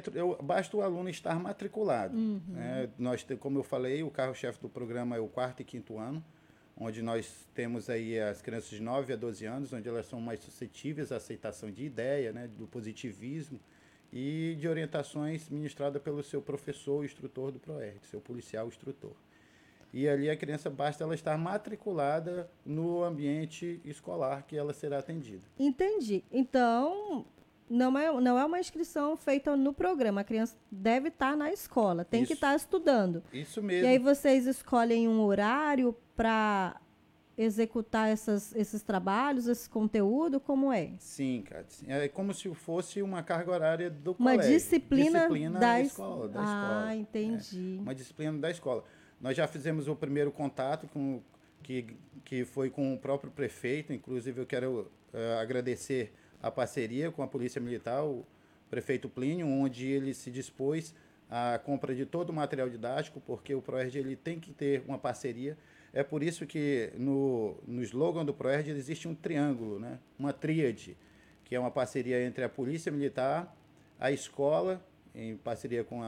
basta o aluno estar matriculado. Né? Como eu falei, o carro-chefe do programa é o 4º e 5º ano, onde nós temos aí as crianças de 9 a 12 anos, onde elas são mais suscetíveis à aceitação de ideia, né, do positivismo e de orientações ministradas pelo seu professor, o instrutor do ProERD, seu policial instrutor. E ali a criança basta ela estar matriculada no ambiente escolar que ela será atendida. Entendi. Então, não é uma inscrição feita no programa. A criança deve estar na escola, tem que estar estudando. Isso E mesmo. aí vocês escolhem um horário para executar esses trabalhos, esse conteúdo, como é? Sim, Cátia. É como se fosse uma carga horária do Uma colégio. disciplina da escola. Ah, entendi. Uma disciplina da escola. Nós já fizemos o primeiro contato que foi com o próprio prefeito. Inclusive, eu quero agradecer a parceria com a Polícia Militar, o prefeito Plínio, onde ele se dispôs à compra de todo o material didático, porque o ProERD ele tem que ter uma parceria. É por isso que no slogan do ProERD existe um triângulo, né? Uma tríade, que é uma parceria entre a Polícia Militar, a escola, em parceria com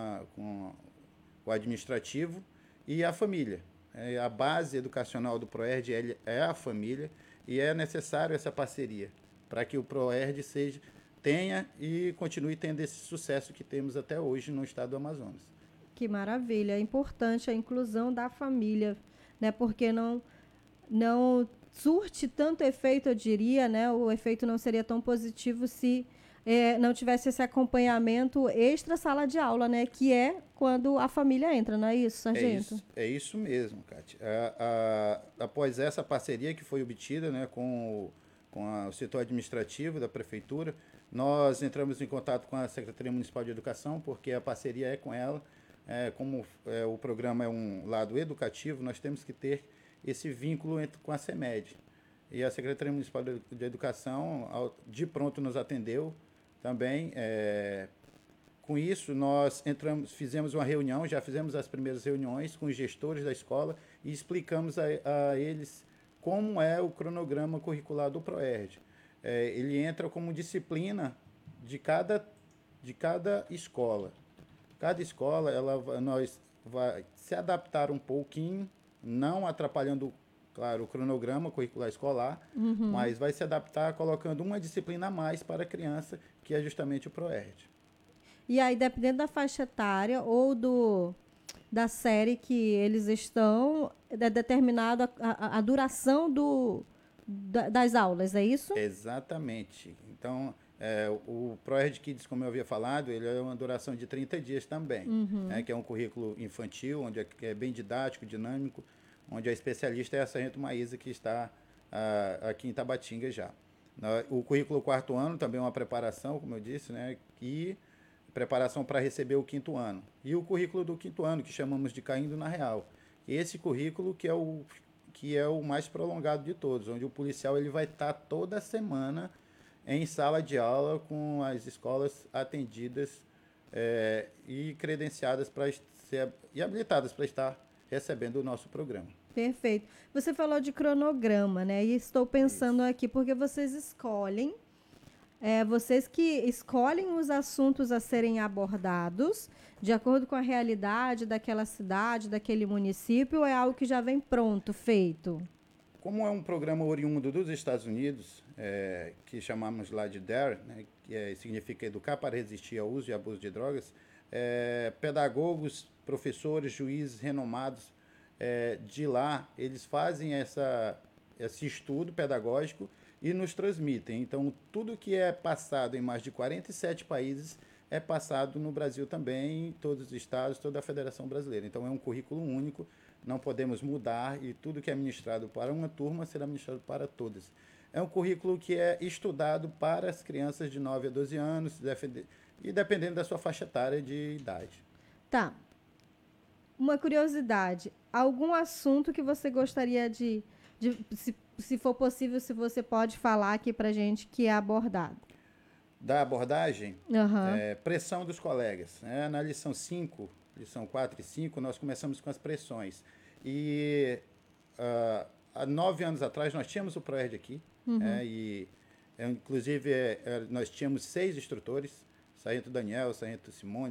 o administrativo, e a família. A base educacional do ProERD é a família, e é necessário essa parceria para que o ProERD tenha e continue tendo esse sucesso que temos até hoje no estado do Amazonas. Que maravilha, é importante a inclusão da família, né? Porque não surte tanto efeito, eu diria, né? O efeito não seria tão positivo se não tivesse esse acompanhamento extra sala de aula, né? Que é quando a família entra, não é isso, sargento? É isso mesmo, Cátia. Após essa parceria que foi obtida, né, com o setor administrativo da prefeitura, nós entramos em contato com a Secretaria Municipal de Educação, porque a parceria é com ela. Como o programa é um lado educativo, nós temos que ter esse vínculo com a CEMED. E a Secretaria Municipal de Educação, de pronto, nos atendeu também. Com isso, nós fizemos uma reunião, já fizemos as primeiras reuniões com os gestores da escola e explicamos a eles como é o cronograma curricular do ProERD. Ele entra como disciplina de cada escola. Cada escola nós vai se adaptar um pouquinho, não atrapalhando, claro, o cronograma curricular escolar, mas vai se adaptar colocando uma disciplina a mais para a criança, que é justamente o ProERD. E aí, dependendo da faixa etária ou da série que eles estão, é determinado a duração das aulas, é isso? Exatamente. Então, o ProERD Kids, como eu havia falado, ele é uma duração de 30 dias também, que é um currículo infantil, onde é bem didático, dinâmico, onde a especialista é a sargento Maísa, que está aqui em Tabatinga já. O currículo 4º ano também é uma preparação, como eu disse, né, e preparação para receber o 5º ano. E o currículo do 5º ano, que chamamos de Caindo na Real. Esse currículo que é o mais prolongado de todos, onde o policial ele vai estar toda semana em sala de aula com as escolas atendidas e credenciadas e habilitadas para estar recebendo o nosso programa. Perfeito. Você falou de cronograma, né? E estou pensando aqui, porque vocês escolhem, vocês que escolhem os assuntos a serem abordados de acordo com a realidade daquela cidade, daquele município, ou é algo que já vem pronto, feito? Como é um programa oriundo dos Estados Unidos, que chamamos lá de DARE, né, que significa Educar para Resistir ao Uso e Abuso de Drogas, pedagogos, professores, juízes renomados de lá, eles fazem esse estudo pedagógico e nos transmitem. Então, tudo que é passado em mais de 47 países é passado no Brasil também, em todos os estados, toda a Federação Brasileira. Então, é um currículo único, não podemos mudar e tudo que é ministrado para uma turma será ministrado para todas. É um currículo que é estudado para as crianças de 9 a 12 anos e dependendo da sua faixa etária de idade. Tá. Uma curiosidade, algum assunto que você gostaria se for possível, se você pode falar aqui pra gente que é abordado? Da abordagem, pressão dos colegas. Na lição 5, lição 4 e 5, nós começamos com as pressões. E há 9 anos atrás nós tínhamos o ProERD aqui, inclusive nós tínhamos 6 instrutores, sargento Daniel, sargento Simone,